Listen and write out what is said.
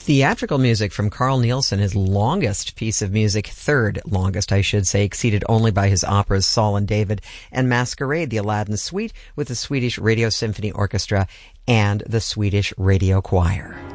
Theatrical music from Carl Nielsen, his longest piece of music, third longest, I should say, exceeded only by his operas Saul and David and Masquerade, the Aladdin Suite with the Swedish Radio Symphony Orchestra and the Swedish Radio Choir.